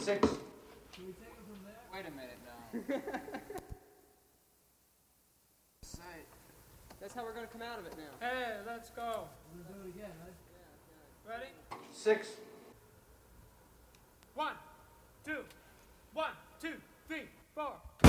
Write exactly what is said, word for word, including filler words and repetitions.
Six. Can we take it from there? Wait a minute now. Say, that's how we're gonna come out of it now. Hey, let's go. We're gonna do it again, right? Ready? Six. One, two, one, two, three, four.